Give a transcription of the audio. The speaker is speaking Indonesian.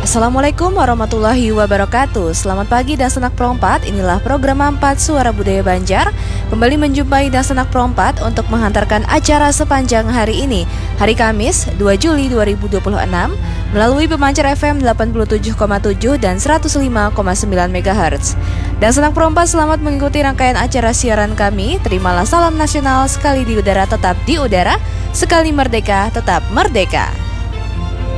Assalamualaikum warahmatullahi wabarakatuh. Selamat pagi dan Sanak Pro 4. Inilah program 4 Suara Budaya Banjar. Kembali menjumpai dan Sanak Pro 4 untuk menghantarkan acara sepanjang hari ini, hari Kamis 2 Juli 2026, melalui pemancar FM 87,7 dan 105,9 MHz. Dan Sanak Pro 4 selamat mengikuti rangkaian acara siaran kami. Terimalah salam nasional, sekali di udara tetap di udara, sekali merdeka tetap merdeka.